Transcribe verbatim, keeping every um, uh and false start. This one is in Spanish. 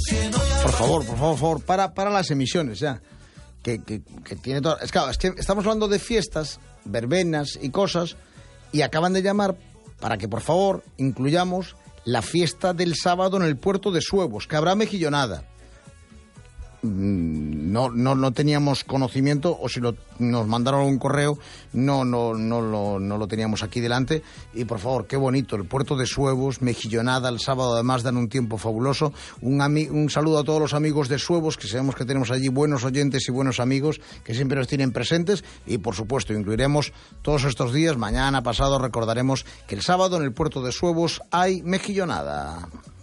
Por favor, por favor, por favor, para, para las emisiones ya. Que, que, que tiene todo... Es, claro, es que estamos hablando de fiestas, verbenas y cosas, y acaban de llamar para que, por favor, incluyamos la fiesta del sábado en el puerto de Suevos, que habrá mejillonada. No, no, no teníamos conocimiento, o si lo, nos mandaron un correo, no, no, no, lo, no lo teníamos aquí delante. Y por favor, qué bonito, el puerto de Suevos, mejillonada el sábado, además dan un tiempo fabuloso. Un, ami- un saludo a todos los amigos de Suevos, que sabemos que tenemos allí buenos oyentes y buenos amigos que siempre nos tienen presentes. Y por supuesto, incluiremos todos estos días, mañana, pasado, recordaremos que el sábado en el puerto de Suevos hay mejillonada.